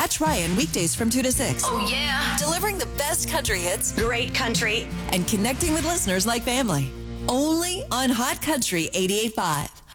Catch Ryan weekdays from 2 to 6. Oh, yeah. Delivering the best country hits. Great country. And connecting with listeners like family. Only on Hot Country 88.5.